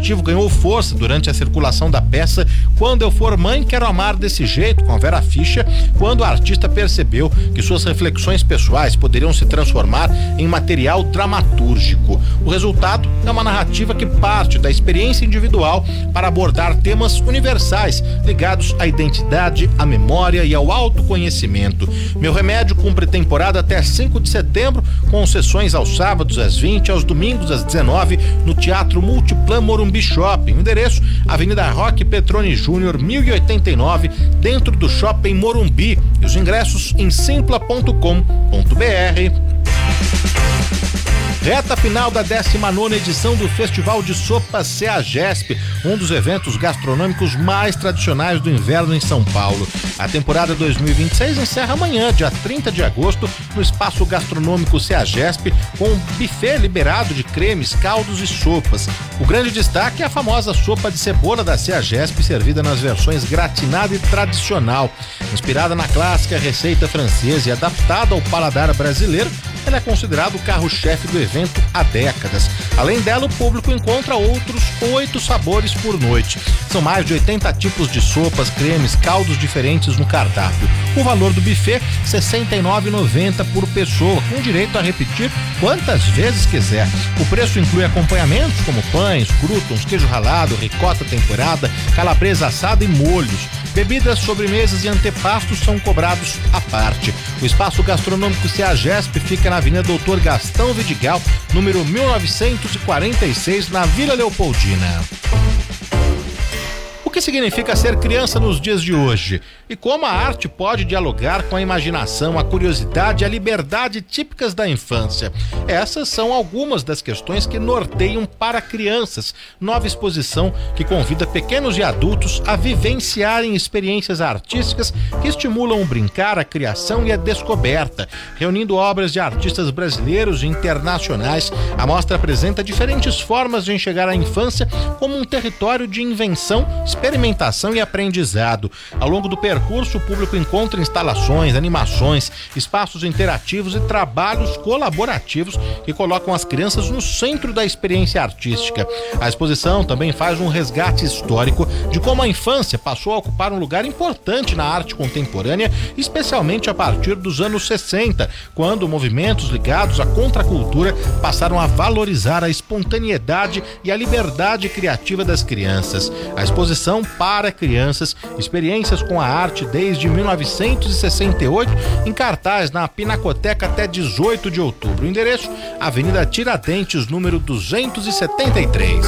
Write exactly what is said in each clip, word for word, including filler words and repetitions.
narrativo ganhou força durante a circulação da peça Quando Eu For Mãe, Quero Amar Desse Jeito, com Vera Fischer, quando a artista percebeu que suas reflexões pessoais poderiam se transformar em material dramatúrgico. O resultado é uma narrativa que parte da experiência individual para abordar temas universais ligados à identidade, à memória e ao autoconhecimento. Meu Remédio cumpre temporada até cinco de setembro, com sessões aos sábados às vinte, aos domingos às dezenove, no Teatro Multiplan Morumbi Shopping. O endereço: Avenida Roque Petroni Júnior, mil e oitenta e nove, dentro do Shopping Morumbi. E os ingressos em simpla ponto com ponto br. Reta final da décima nona edição do Festival de Sopas CEAGESP, um dos eventos gastronômicos mais tradicionais do inverno em São Paulo. A temporada dois mil e vinte e seis encerra amanhã, dia trinta de agosto, no Espaço Gastronômico CEAGESP, com um buffet liberado de cremes, caldos e sopas. O grande destaque é a famosa sopa de cebola da CEAGESP, servida nas versões gratinada e tradicional. Inspirada na clássica receita francesa e adaptada ao paladar brasileiro, ela é considerada o carro-chefe do evento há décadas. Além dela, o público encontra outros oito sabores por noite. São mais de oitenta tipos de sopas, cremes, caldos diferentes no cardápio. O valor do buffet, sessenta e nove reais e noventa centavos por pessoa, com direito a repetir quantas vezes quiser. O preço inclui acompanhamentos como pães, croutons, queijo ralado, ricota temperada, calabresa assada e molhos. Bebidas, sobremesas e antepastos são cobrados à parte. O Espaço Gastronômico CEAGESP fica na Avenida Doutor Gastão Vidigal, número mil novecentos e quarenta e seis, na Vila Leopoldina. O que significa ser criança nos dias de hoje? E como a arte pode dialogar com a imaginação, a curiosidade e a liberdade típicas da infância? Essas são algumas das questões que norteiam Para Crianças, nova exposição que convida pequenos e adultos a vivenciarem experiências artísticas que estimulam o brincar, a criação e a descoberta. Reunindo obras de artistas brasileiros e internacionais, a mostra apresenta diferentes formas de enxergar a infância como um território de invenção, experimentação e aprendizado. Ao longo do percurso, o público encontra instalações, animações, espaços interativos e trabalhos colaborativos que colocam as crianças no centro da experiência artística. A exposição também faz um resgate histórico de como a infância passou a ocupar um lugar importante na arte contemporânea, especialmente a partir dos anos sessenta, quando movimentos ligados à contracultura passaram a valorizar a espontaneidade e a liberdade criativa das crianças. A exposição Para Crianças, experiências com a arte desde mil novecentos e sessenta e oito, em cartaz na Pinacoteca até dezoito de outubro. O endereço: Avenida Tiradentes, número duzentos e setenta e três.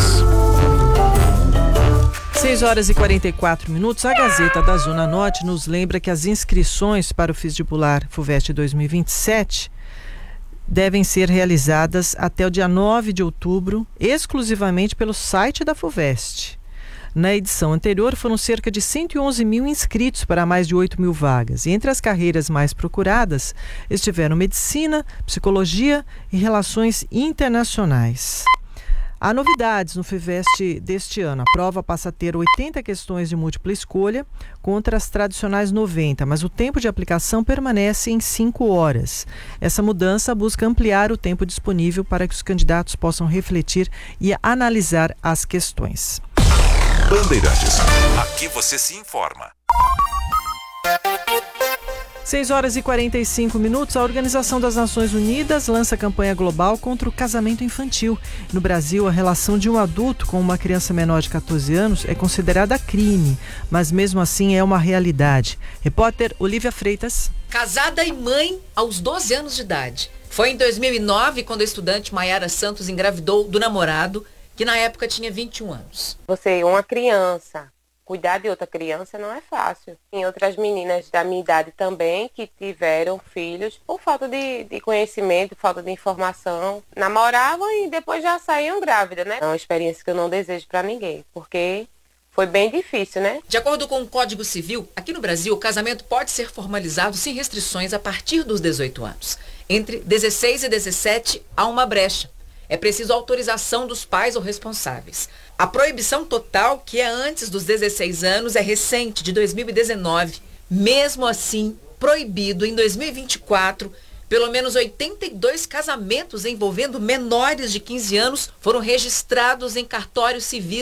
seis horas e quarenta e quatro minutos. A Gazeta da Zona Norte nos lembra que as inscrições para o vestibular FUVEST dois mil e vinte e sete devem ser realizadas até o dia nove de outubro, exclusivamente pelo site da FUVEST. Na edição anterior, foram cerca de cento e onze mil inscritos para mais de oito mil vagas. E entre as carreiras mais procuradas estiveram medicina, psicologia e relações internacionais. Há novidades no FUVEST deste ano. A prova passa a ter oitenta questões de múltipla escolha contra as tradicionais noventa, mas o tempo de aplicação permanece em cinco horas. Essa mudança busca ampliar o tempo disponível para que os candidatos possam refletir e analisar as questões. Bandeirantes, aqui você se informa. seis horas e quarenta e cinco minutos. A Organização das Nações Unidas lança campanha global contra o casamento infantil. No Brasil, a relação de um adulto com uma criança menor de catorze anos é considerada crime, mas mesmo assim é uma realidade. Repórter Olivia Freitas. Casada e mãe aos doze anos de idade. Foi em dois mil e nove quando a estudante Maiara Santos engravidou do namorado, que na época tinha vinte e um anos. Você é uma criança. Cuidar de outra criança não é fácil. Tem outras meninas da minha idade também que tiveram filhos por falta de, de conhecimento, falta de informação. Namoravam e depois já saíam grávidas, né? É uma experiência que eu não desejo para ninguém, porque foi bem difícil, né? De acordo com o Código Civil, aqui no Brasil, o casamento pode ser formalizado sem restrições a partir dos dezoito anos. Entre dezesseis e dezessete, há uma brecha. É preciso autorização dos pais ou responsáveis. A proibição total, que é antes dos dezesseis anos, é recente, de dois mil e dezenove. Mesmo assim, proibido em dois mil e vinte e quatro, pelo menos oitenta e dois casamentos envolvendo menores de quinze anos foram registrados em cartórios civis